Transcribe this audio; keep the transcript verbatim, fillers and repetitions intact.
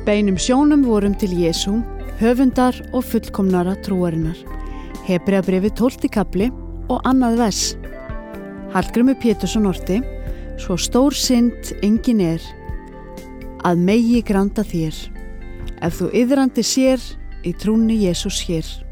beinum sjónum vorum til Jesú, höfundar og fullkomnara trúarinnar. Hebreabréfið tólfti kafli og annað vers. Hallgrímur Pétursson orti: Svo stór synd engin er, að megi granda þér, ef þú iðrandi sér í trúnni Jesús hér.